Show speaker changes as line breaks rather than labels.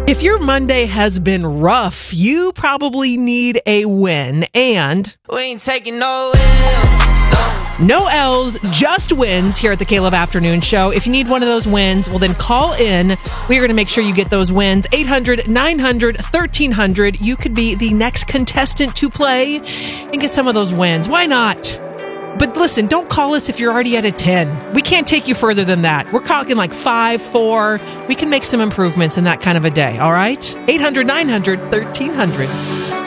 If your Monday has been rough, you probably need a win. And
we ain't taking no L's.
No L's, just wins here at the Caleb Afternoon Show. If you need one of those wins, well, then call in. We're going to make sure you get those wins. 800-900-1300. You could be the next contestant to play and get some of those wins. Why not? But listen, don't call us if you're already at a 10. We can't take you further than that. We're talking like 5, 4. We can make some improvements in that kind of a day, all right? 800-900-1300.